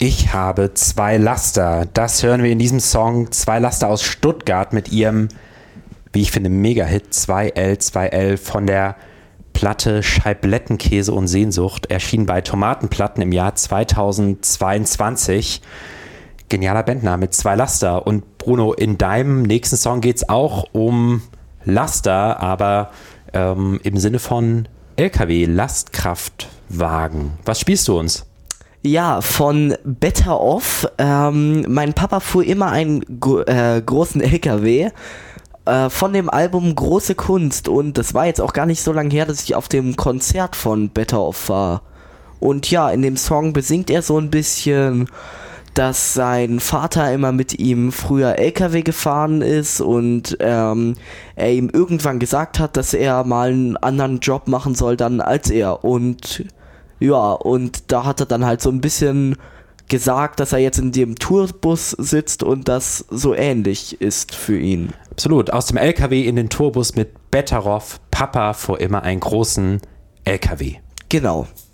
Ich habe zwei Laster. Das hören wir in diesem Song. Zwei Laster aus Stuttgart mit ihrem, wie ich finde, Mega-Hit 2L von der Platte Scheiblettenkäse und Sehnsucht. Erschien bei Tomatenplatten im Jahr 2022. Genialer Bandname, zwei Laster. Und Bruno, in deinem nächsten Song geht es auch um Laster, aber im Sinne von LKW, Lastkraftwagen. Was spielst du uns? Ja, von Better Off. Mein Papa fuhr immer einen großen LKW von dem Album Große Kunst, und das war jetzt auch gar nicht so lange her, dass ich auf dem Konzert von Better Off war. Und ja, in dem Song besingt er so ein bisschen, dass sein Vater immer mit ihm früher LKW gefahren ist und er ihm irgendwann gesagt hat, dass er mal einen anderen Job machen soll dann als er. Und ja, und da hat er dann halt so ein bisschen gesagt, dass er jetzt in dem Tourbus sitzt und das so ähnlich ist für ihn. Absolut. Aus dem LKW in den Tourbus mit Better Off. Papa fuhr immer einen großen LKW. Genau.